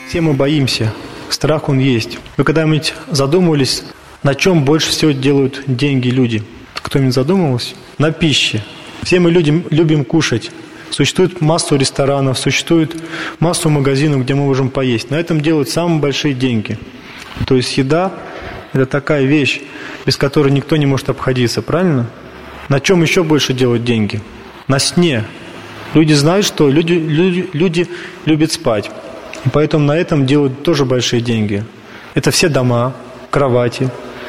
Все мы боимся, страх он есть. Вы когда-нибудь задумывались, на чем больше всего делают деньги люди? Кто-нибудь задумывался? На пище. Все мы любим кушать. Существует массу ресторанов, существует массу магазинов, где мы можем поесть. На этом делают самые большие деньги. То есть еда – это такая вещь, без которой никто не может обходиться, правильно? На чем еще больше делают деньги? На сне. Люди знают, что люди любят спать. И поэтому на этом делают тоже большие деньги. Это все дома, кровати.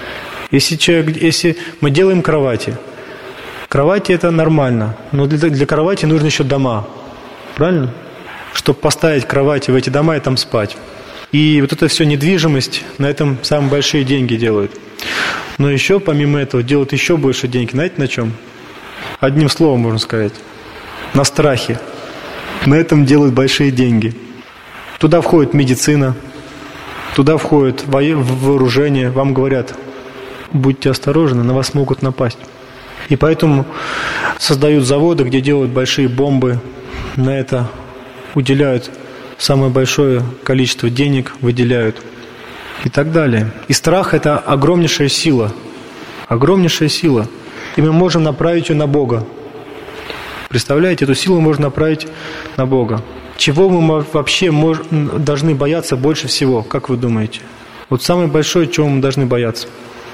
Если мы делаем кровати это нормально, но для кровати нужны еще дома. Правильно? Чтобы поставить кровати в эти дома и там спать. И вот это все недвижимость, на этом самые большие деньги делают. Но еще, помимо этого, делают еще больше денег. Знаете, на чем? Одним словом можно сказать. На страхе. На этом делают большие деньги. Туда входит медицина, туда входит вооружение. Вам говорят, будьте осторожны, на вас могут напасть. И поэтому создают заводы, где делают большие бомбы. На это уделяют самое большое количество денег, выделяют и так далее. И страх – это огромнейшая сила. Огромнейшая сила. И мы можем направить ее на Бога. Представляете, эту силу можно направить на Бога. Чего мы вообще должны бояться больше всего, как вы думаете? Вот самое большое, чего мы должны бояться.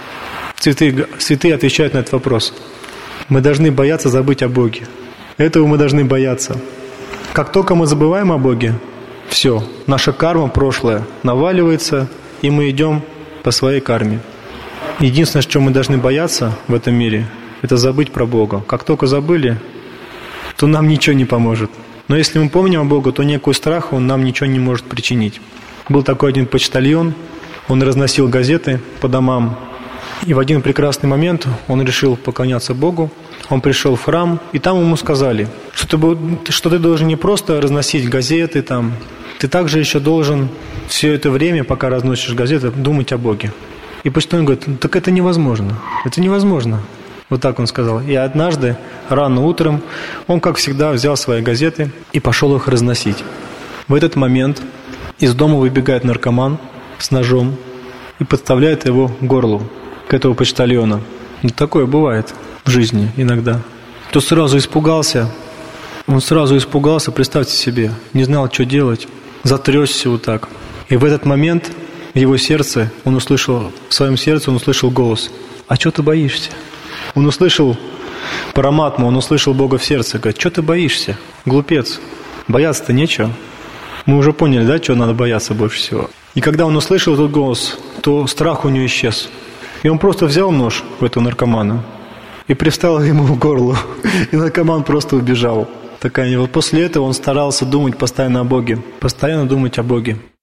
Святые отвечают на этот вопрос. Мы должны бояться забыть о Боге. Этого мы должны бояться. Как только мы забываем о Боге, все, наша карма прошлое наваливается, и мы идем по своей карме. Единственное, что мы должны бояться в этом мире, это забыть про Бога. Как только забыли, то нам ничего не поможет. Но если мы помним о Боге, то никакой страх он нам ничего не может причинить. Был такой один почтальон, он разносил газеты по домам. И в один прекрасный момент он решил поклоняться Богу. Он пришел в храм, и там ему сказали, что ты должен не просто разносить газеты, ты также еще должен все это время, пока разносишь газеты, думать о Боге. И почтальон говорит, так это невозможно. Это невозможно. Вот так он сказал. И однажды, рано утром, он, как всегда, взял свои газеты и пошел их разносить. В этот момент из дома выбегает наркоман с ножом и подставляет его к горлу, к этому почтальона. Ну, такое бывает в жизни иногда. То сразу испугался. Он сразу испугался, представьте себе, не знал, что делать, затрясся вот так. И в этот момент в его сердце, в своем сердце он услышал голос. А что ты боишься? Он услышал параматму, он услышал Бога в сердце. Говорит, что ты боишься? Глупец. Бояться-то нечего. Мы уже поняли, да, чего надо бояться больше всего. И когда он услышал этот голос, то страх у него исчез. И он просто взял нож у этого наркомана и приставил ему в горло. И наркоман просто убежал. После этого он старался думать постоянно о Боге. Постоянно думать о Боге.